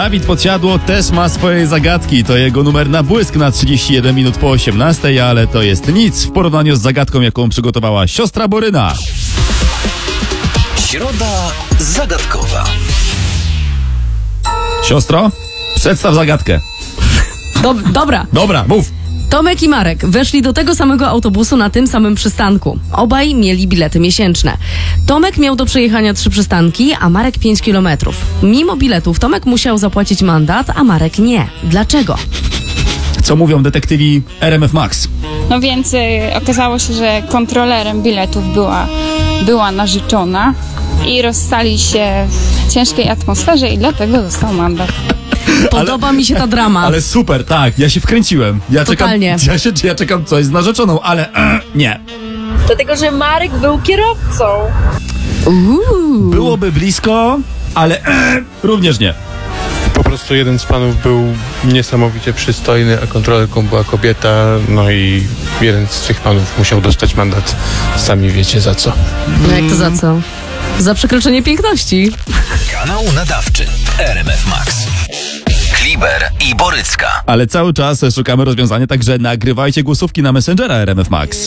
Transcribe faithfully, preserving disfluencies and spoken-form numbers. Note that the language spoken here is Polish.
Dawid Podsiadło też ma swoje zagadki. To jego numer na błysk na trzydzieści jeden minut po osiemnastej, ale to jest nic w porównaniu z zagadką, jaką przygotowała siostra Boryna. Środa zagadkowa. Siostro, przedstaw zagadkę. Dob- dobra. Dobra, mów. Tomek i Marek weszli do tego samego autobusu na tym samym przystanku. Obaj mieli bilety miesięczne. Tomek miał do przejechania trzy przystanki, a Marek pięć kilometrów. Mimo biletów Tomek musiał zapłacić mandat, a Marek nie. Dlaczego? Co mówią detektywi R M F Max? No więc y, okazało się, że kontrolerem biletów była, była narzeczona i rozstali się w ciężkiej atmosferze i dlatego dostał mandat. Podoba ale, mi się ta drama. Ale super, tak, ja się wkręciłem. Ja Totalnie. Czekam, ja, się, ja czekam coś z narzeczoną, ale e, nie. Dlatego, że Marek był kierowcą. Uuu. Byłoby blisko, ale e, również nie. Po prostu jeden z panów był niesamowicie przystojny, a kontrolerką była kobieta, no i jeden z tych panów musiał dostać mandat. Sami wiecie za co. No jak to za co? Za przekroczenie piękności. Kanał nadawczy R M F Max. Kliber i Borycka. Ale cały czas szukamy rozwiązania, także nagrywajcie głosówki na Messengera R M F Max.